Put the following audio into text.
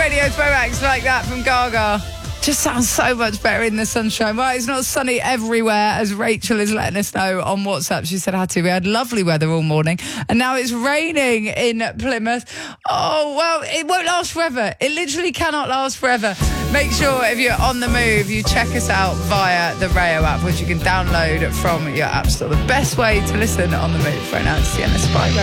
Radio throwbacks like that from Gaga. Just sounds so much better in the sunshine. Well, it's not sunny everywhere, as Rachel is letting us know on WhatsApp. She said, we had lovely weather all morning, and now it's raining in Plymouth. Oh, well, it won't last forever. It literally cannot last forever. Make sure if you're on the move, you check us out via the Rayo app, which you can download from your app store. The best way to listen on the move right now is Sienna Spyro.